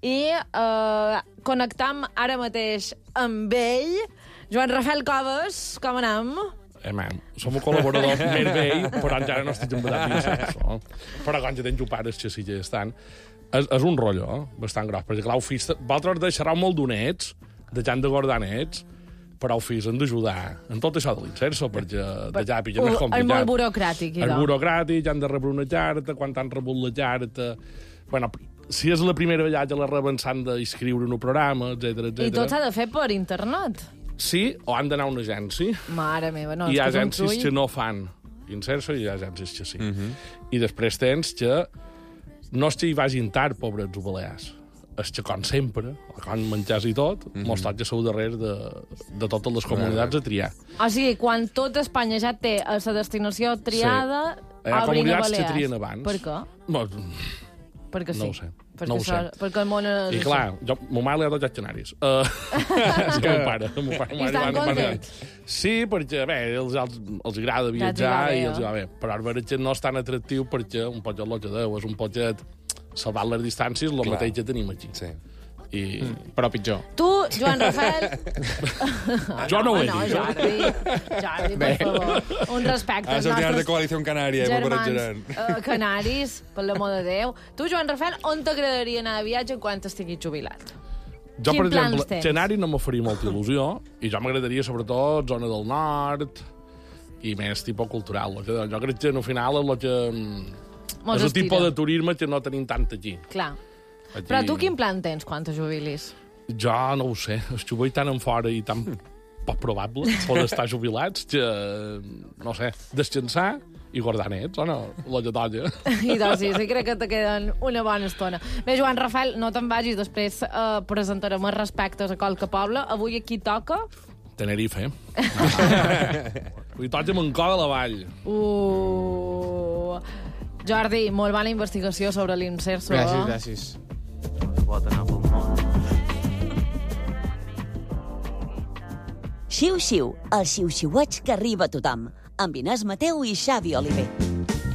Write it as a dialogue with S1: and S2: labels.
S1: i connectam ara mateix amb ell. Joan Rafael Coves, com anem?
S2: Som un col·laborador més vell, però encara no estic embadat d'inserso. Però quan ja tens un pare, que sí que estan... És un rotllo, bastant gros, perquè clar, vosaltres deixareu molt donets, de gent de gordanets, però el fills han d'ajudar en tot això de l'inserso, perquè de ja és complicat.
S1: És molt burocràtic,
S2: És burocràtic, han de rebre una carta, quan t'han rebut la carta... Bueno, si és la primera vegada que la reben, s'han d'inscriure en un programa, etc.
S1: I tot s'ha de fer per internet?
S2: Sí, o han d'anar a una agència.
S1: Mare meva, no.
S2: Hi ha agències que no fan inserso i hi ha agències que sí. I després tens que no és que hi vagin tard, pobres balears. És que, com sempre, quan menjars i tot, mostrat que sou darrere de totes les comunitats a triar.
S1: O sigui, quan tot Espanya ja té la destinació triada,
S2: hi ha comunitats que trien abans.
S1: Per què? Perquè sí.
S2: No ho sé. No ho sé.
S1: Perquè el món és...
S2: I clar, mo mare li ha tot Canaris. És que meu pare.
S1: I estan contents?
S2: Sí, perquè, bé, els agrada viatjar i els va bé. Però ara que no és tan atractiu perquè un poquet el que deu, és un poquet salvant les distàncies, el mateix que tenim aquí.
S3: Sí.
S2: Però pitjor.
S1: Tu, Joan Rafael...
S2: Jo no ho he dit.
S1: Jordi, per favor. Un respecte.
S3: Has sortit de Coalició Canària,
S1: germans canaris, per l'amor de Déu. Tu, Joan Rafael, on t'agradaria anar de viatge quan estiguis jubilat?
S2: Jo, per exemple, Canari no me faria molta il·lusió, i jo m'agradaria, sobretot, zona del nord, i més tipus cultural. Jo crec que, al final, és el tipus de turisme que no tenim tant aquí.
S1: Clar. Però tu quin plan tens quan te jubilis?
S2: Jo no ho sé. És que ho veig tan en fora i tan poc probable poder estar jubilats que, no sé, descansar i guardar nets, o no? La tolla.
S1: I doncs sí, crec que te queden una bona estona. Bé, Joan Rafael, no te'n vagis, després presentarem els respectes a qualque poble. Avui aquí toca...
S2: Tenerife. Avui toca Mancor de la Vall.
S1: Jordi, molt bona investigació sobre l'inserso.
S3: Gràcies.
S4: Pot anar pel món.
S5: Xiu-xiu, el xiu-xiueig que arriba a tothom, amb Inés Mateu i Xavi Oliver.